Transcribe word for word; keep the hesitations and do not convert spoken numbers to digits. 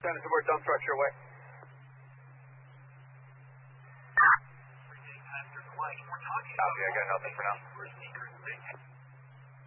Send us aboard dump truck your way. Copy, I got nothing for now.